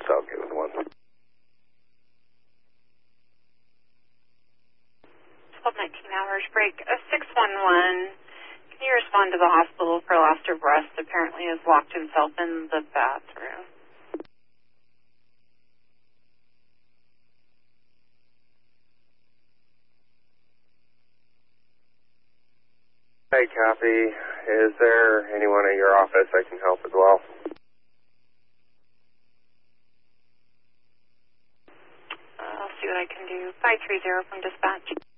So okay with 1. 12-19 break. 611. Can you respond to the hospital for last arrest? Apparently has locked himself in the bathroom. Hey, copy. Is there anyone at your office I can help as well? I'll see what I can do. 530 from dispatch.